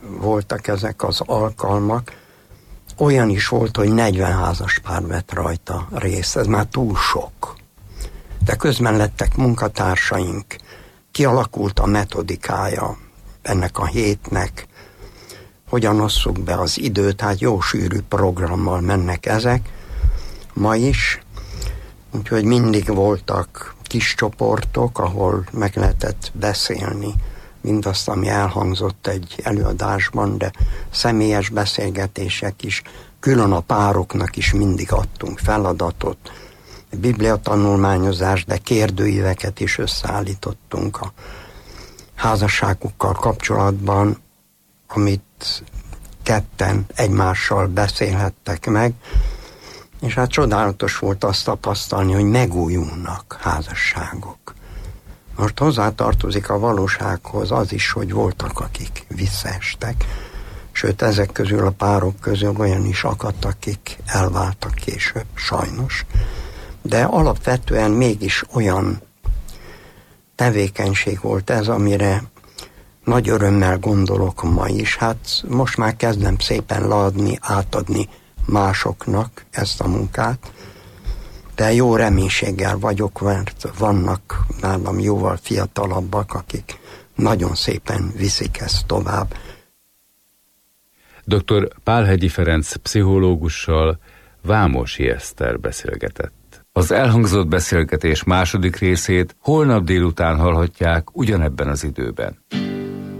voltak ezek az alkalmak. Olyan is volt, hogy 40 házaspár vett rajta részt, ez már túl sok. De közben lettek munkatársaink, kialakult a metodikája ennek a hétnek, hogyan osszuk be az időt, hát jó sűrű programmal mennek ezek, ma is, úgyhogy mindig voltak kis csoportok, ahol meg lehetett beszélni mindazt, ami elhangzott egy előadásban, de személyes beszélgetések is, külön a pároknak is mindig adtunk feladatot, bibliatanulmányozás, de kérdőíveket is összeállítottunk a házasságukkal kapcsolatban, amit ketten egymással beszélhettek meg, és hát csodálatos volt azt tapasztalni, hogy megújulnak házasságok. Most hozzátartozik a valósághoz az is, hogy voltak, akik visszaestek, sőt, ezek közül a párok közül olyan is akadt, akik elváltak később, sajnos. De alapvetően mégis olyan tevékenység volt ez, amire nagy örömmel gondolok ma is. Hát most már kezdem szépen leadni, átadni másoknak ezt a munkát, de jó reménységgel vagyok, mert vannak nálam jóval fiatalabbak, akik nagyon szépen viszik ezt tovább. Dr. Pálhegyi Ferenc pszichológussal Vámosi Eszter beszélgetett. Az elhangzott beszélgetés második részét holnap délután hallhatják ugyanebben az időben.